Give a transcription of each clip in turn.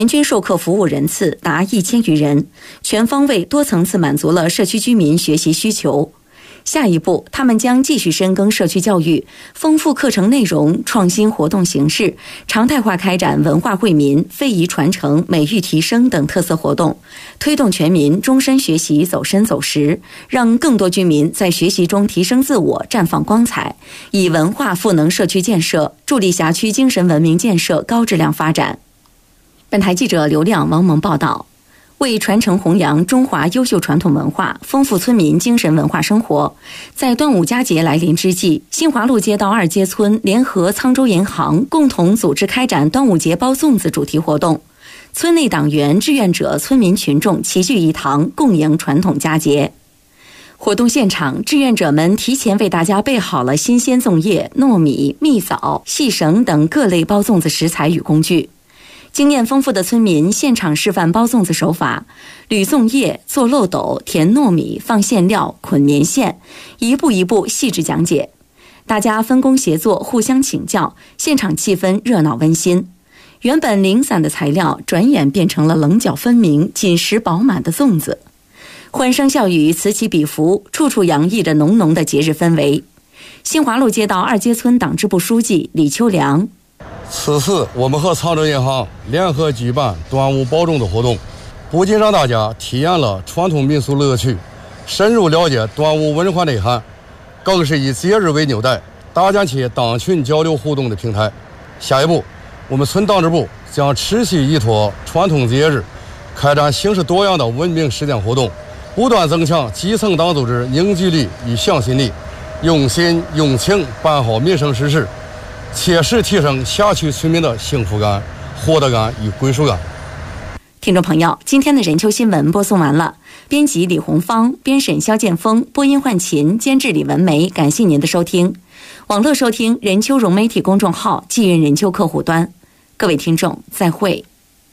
人均授课服务人次达1000余人，全方位多层次满足了社区居民学习需求。下一步，他们将继续深耕社区教育，丰富课程内容，创新活动形式，常态化开展文化惠民、非遗传承、美育提升等特色活动，推动全民终身学习走深走实，让更多居民在学习中提升自我、绽放光彩，以文化赋能社区建设，助力辖区精神文明建设高质量发展。本台记者刘亮、王萌报道。为传承弘扬中华优秀传统文化，丰富村民精神文化生活，在端午佳节来临之际，新华路街道2街村联合沧州银行共同组织开展端午节包粽子主题活动。村内党员、志愿者、村民群众齐聚一堂，共迎传统佳节。活动现场，志愿者们提前为大家备好了新鲜粽叶、糯米、蜜枣、细绳等各类包粽子食材与工具。经验丰富的村民现场示范包粽子手法，捋粽叶、做漏斗、填糯米、放馅料、捆棉线，一步一步细致讲解。大家分工协作，互相请教，现场气氛热闹温馨。原本零散的材料，转眼变成了棱角分明、紧实饱满的粽子。欢声笑语此起彼伏，处处洋溢着浓浓的节日氛围。新华路街道2街村党支部书记李秋良。 此次我们和沧州银行联合举办端午包粽子活动，不仅让大家体验了传统民俗乐趣，深入了解端午文化内涵，更是以节日为纽带，搭建起党群交流互动的平台。下一步，我们村党支部将持续依托传统节日，开展形式多样的文明实践活动，不断增强基层党组织凝聚力与向心力，用心用情办好民生实事，切实提升辖区村民的幸福感、获得感与归属感。 听众朋友，今天的人秋新闻播送完了，编辑李红芳，编审肖建峰，播音焕琴，监制李文梅，感谢您的收听。网络收听人秋融媒体公众号，寄运人秋客户端。各位听众，再会。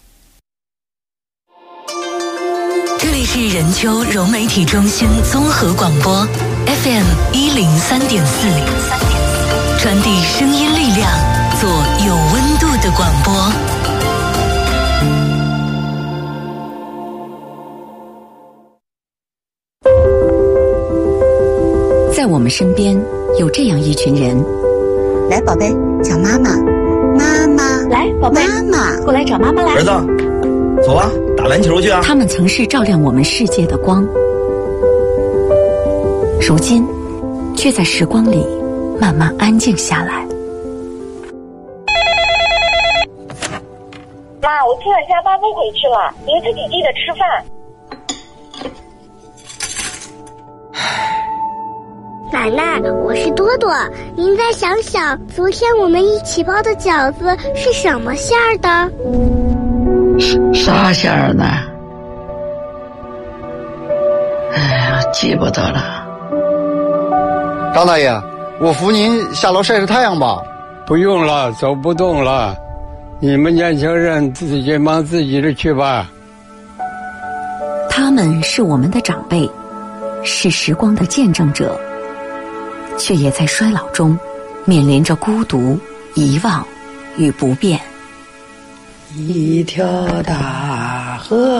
这里是人秋融媒体中心综合广播 FM 103.4，传递声音力量，做有温度的广播。 在我们身边有这样一群人， 来宝贝，叫妈妈，妈妈， 来宝贝， 妈妈， 过来找妈妈来。 儿子，走啊，打篮球去啊！ 他们曾是照亮我们世界的光，如今却在时光里慢慢安静下来。 妈，我今晚加班不回去了，您自己记得吃饭。 奶奶，我是多多，您再想想，昨天我们一起包的饺子是什么馅儿的？ 啥馅儿呢？哎呀，记不得了。 张大爷，我扶您下楼晒晒太阳吧。 不用了，走不动了，你们年轻人自己忙自己的去吧。 他们是我们的长辈，是时光的见证者，却也在衰老中面临着孤独、遗忘与不变。 一条大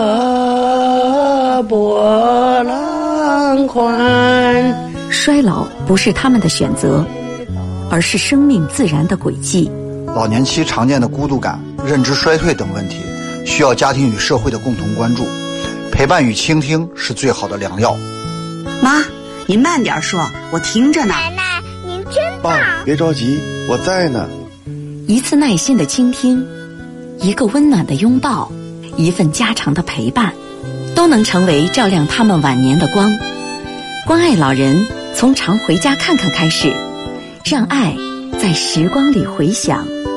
河波浪宽。 衰老不是他们的选择，而是生命自然的轨迹。 老年期常见的孤独感、认知衰退等问题，需要家庭与社会的共同关注。陪伴与倾听是最好的良药。 妈，您慢点说，我听着呢。 奶奶，您真棒！ 爸，别着急，我在呢。 一次耐心的倾听，一个温暖的拥抱，一份家常的陪伴，都能成为照亮他们晚年的光。关爱老人，从常回家看看开始，让爱在时光里回响。